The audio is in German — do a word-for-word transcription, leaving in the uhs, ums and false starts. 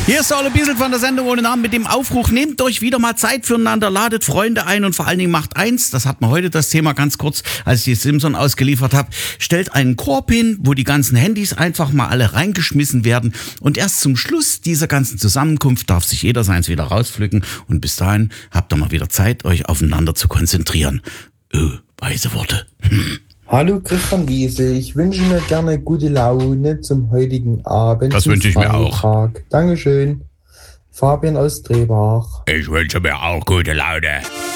Hier ist Ole Biesel von der Sendung ohne Namen mit dem Aufruf. Nehmt euch wieder mal Zeit füreinander, ladet Freunde ein und vor allen Dingen macht eins, das hat man heute das Thema ganz kurz, als ich die Simpson ausgeliefert habe, stellt einen Korb hin, wo die ganzen Handys einfach mal alle reingeschmissen werden und erst zum Schluss dieser ganzen Zusammenkunft darf sich jeder seins wieder rauspflücken und bis dahin habt ihr mal wieder Zeit, euch aufeinander zu konzentrieren. Öh, weise Worte. Hm. Hallo Christian Wiese, ich wünsche mir gerne gute Laune zum heutigen Abend. Das wünsche ich mir auch. Dankeschön. Fabian aus Drehbach. Ich wünsche mir auch gute Laune.